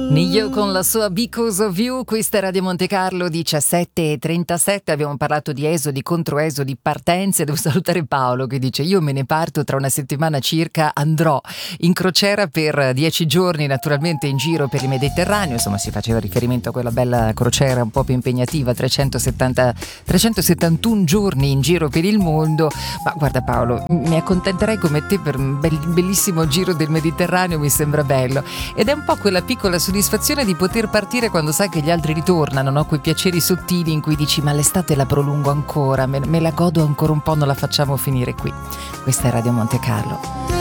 Nio con la sua Because of You, questa è Radio Monte Carlo 17:37, abbiamo parlato di esodi, controesodi, partenze. Devo salutare Paolo che dice: io me ne parto tra una settimana circa, andrò in crociera per 10 giorni, naturalmente in giro per il Mediterraneo. Insomma, si faceva riferimento a quella bella crociera un po' più impegnativa, 371 giorni in giro per il mondo. Ma guarda Paolo, mi accontenterei come te per un bellissimo giro del Mediterraneo, mi sembra bello, ed è un po' quella piccola soddisfazione di poter partire quando sai che gli altri ritornano, no? Quei piaceri sottili in cui dici: ma l'estate la prolungo ancora, me la godo ancora un po', non la facciamo finire qui. Questa è Radio Monte Carlo.